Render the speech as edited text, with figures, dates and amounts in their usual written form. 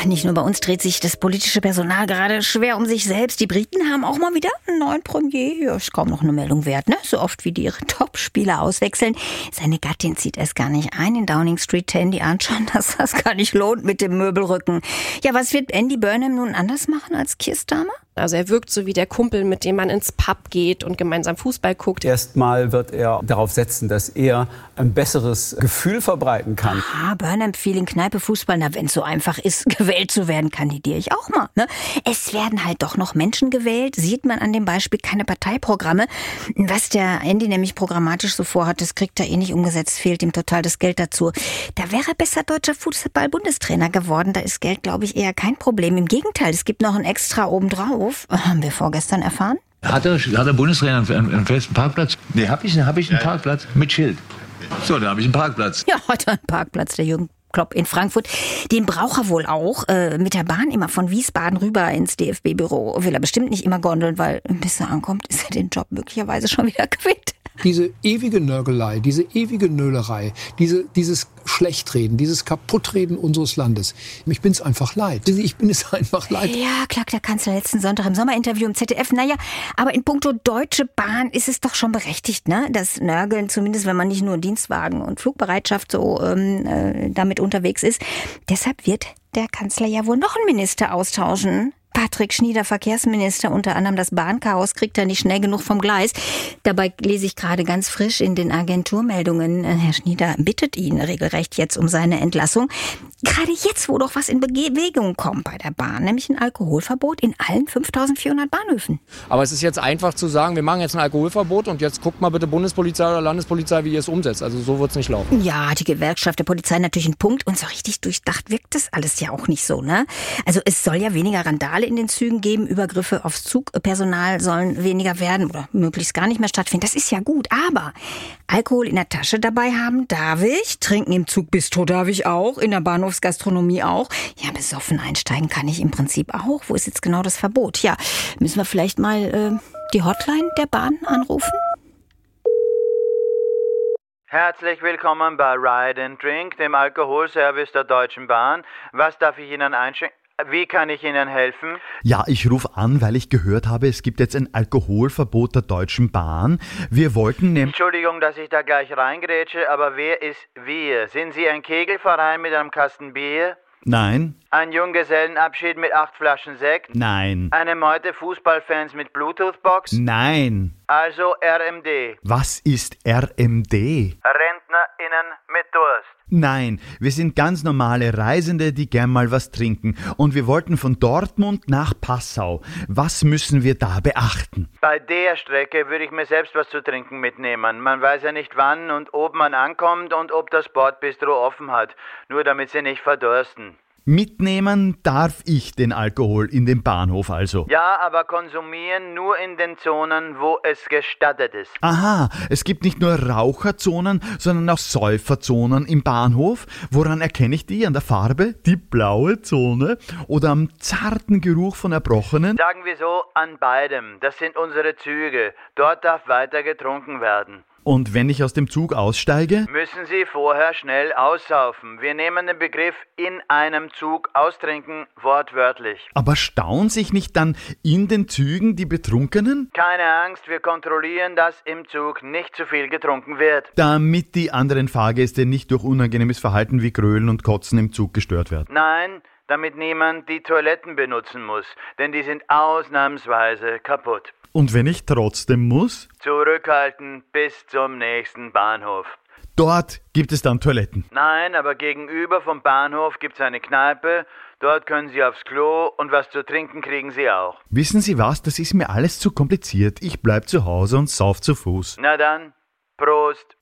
nicht nur bei uns dreht sich das politische Personal gerade schwer um sich selbst. Die Briten haben auch mal wieder einen neuen Premier. Ja, ist kaum noch eine Meldung wert, ne? So oft wie die ihre Top-Spieler auswechseln. Seine Gattin zieht erst gar nicht ein in Downing Street 10. Die ahnt schon, dass das gar nicht lohnt mit dem Möbelrücken. Ja, was wird Andy Burnham nun anders machen als Keir Starmer? Also er wirkt so wie der Kumpel, mit dem man ins Pub geht und gemeinsam Fußball guckt. Erstmal wird er darauf setzen, dass er ein besseres Gefühl verbreiten kann. Aha, Burnham-Feeling, Kneipe, Fußball. Na, wenn es so einfach ist, gewählt zu werden, kandidiere ich auch mal. Ne? Es werden halt doch noch Menschen gewählt, sieht man an dem Beispiel, keine Parteiprogramme. Was der Andy nämlich programmatisch so vorhat, das kriegt er eh nicht umgesetzt, fehlt ihm total das Geld dazu. Da wäre er besser deutscher Fußball-Bundestrainer geworden. Da ist Geld, glaube ich, eher kein Problem. Im Gegenteil, es gibt noch ein Extra obendrauf. Haben wir vorgestern erfahren? Hat der Bundestrainer einen festen Parkplatz? Nee, hab ich einen Parkplatz mit Schild. So, da habe ich einen Parkplatz. Ja, heute ein Parkplatz, der Jürgen Klopp in Frankfurt. Den braucht er wohl auch. Mit der Bahn immer von Wiesbaden rüber ins DFB-Büro. Will er bestimmt nicht immer gondeln, weil bis er ankommt, ist er den Job möglicherweise schon wieder quitt. Diese ewige Nörgelei, diese ewige Nölerei, dieses Schlechtreden, dieses Kaputtreden unseres Landes. Ich bin es einfach leid. Ich bin es einfach leid. Ja, klagt der Kanzler letzten Sonntag im Sommerinterview im ZDF. Naja, aber in puncto Deutsche Bahn ist es doch schon berechtigt, ne? Das Nörgeln, zumindest wenn man nicht nur Dienstwagen und Flugbereitschaft so damit unterwegs ist. Deshalb wird der Kanzler ja wohl noch einen Minister austauschen. Patrick Schnieder, Verkehrsminister, unter anderem das Bahnchaos kriegt er nicht schnell genug vom Gleis. Dabei lese ich gerade ganz frisch in den Agenturmeldungen, Herr Schnieder bittet ihn regelrecht jetzt um seine Entlassung. Gerade jetzt, wo doch was in Bewegung kommt bei der Bahn, nämlich ein Alkoholverbot in allen 5400 Bahnhöfen. Aber es ist jetzt einfach zu sagen, wir machen jetzt ein Alkoholverbot und jetzt guckt mal bitte Bundespolizei oder Landespolizei, wie ihr es umsetzt. Also so wird es nicht laufen. Ja, die Gewerkschaft der Polizei natürlich ein Punkt und so richtig durchdacht wirkt das alles ja auch nicht so, ne? Also es soll ja weniger Randale in den Zügen geben, Übergriffe aufs Zugpersonal sollen weniger werden oder möglichst gar nicht mehr stattfinden. Das ist ja gut, aber Alkohol in der Tasche dabei haben darf ich, trinken im Zugbistro darf ich auch, in der Bahnhofsgastronomie auch. Ja, besoffen einsteigen kann ich im Prinzip auch. Wo ist jetzt genau das Verbot? Ja, müssen wir vielleicht mal die Hotline der Bahn anrufen? Herzlich willkommen bei Ride and Drink, dem Alkoholservice der Deutschen Bahn. Was darf ich Ihnen einschenken? Wie kann ich Ihnen helfen? Ja, ich rufe an, weil ich gehört habe, es gibt jetzt ein Alkoholverbot der Deutschen Bahn. Wir wollten nämlich... Entschuldigung, dass ich da gleich reingrätsche, aber wer ist wir? Sind Sie ein Kegelverein mit einem Kasten Bier? Nein. Ein Junggesellenabschied mit 8 Flaschen Sekt? Nein. Eine Meute Fußballfans mit Bluetooth-Box? Nein. Also RMD. Was ist RMD? RentnerInnen mit Durst. Nein, wir sind ganz normale Reisende, die gern mal was trinken. Und wir wollten von Dortmund nach Passau. Was müssen wir da beachten? Bei der Strecke würde ich mir selbst was zu trinken mitnehmen. Man weiß ja nicht wann und ob man ankommt und ob das Bordbistro offen hat. Nur damit Sie nicht verdursten. Mitnehmen darf ich den Alkohol in den Bahnhof also. Ja, aber konsumieren nur in den Zonen, wo es gestattet ist. Aha, es gibt nicht nur Raucherzonen, sondern auch Säuferzonen im Bahnhof. Woran erkenne ich die? An der Farbe? Die blaue Zone? Oder am zarten Geruch von Erbrochenen? Sagen wir so, an beidem. Das sind unsere Züge. Dort darf weiter getrunken werden. Und wenn ich aus dem Zug aussteige? Müssen Sie vorher schnell aussaufen. Wir nehmen den Begriff in einem Zug austrinken wortwörtlich. Aber stauen sich nicht dann in den Zügen die Betrunkenen? Keine Angst, wir kontrollieren, dass im Zug nicht zu viel getrunken wird. Damit die anderen Fahrgäste nicht durch unangenehmes Verhalten wie Grölen und Kotzen im Zug gestört werden. Nein, damit niemand die Toiletten benutzen muss, denn die sind ausnahmsweise kaputt. Und wenn ich trotzdem muss? Zurückhalten bis zum nächsten Bahnhof. Dort gibt es dann Toiletten? Nein, aber gegenüber vom Bahnhof gibt es eine Kneipe. Dort können Sie aufs Klo und was zu trinken kriegen Sie auch. Wissen Sie was, das ist mir alles zu kompliziert. Ich bleib zu Hause und sauf zu Fuß. Na dann, Prost.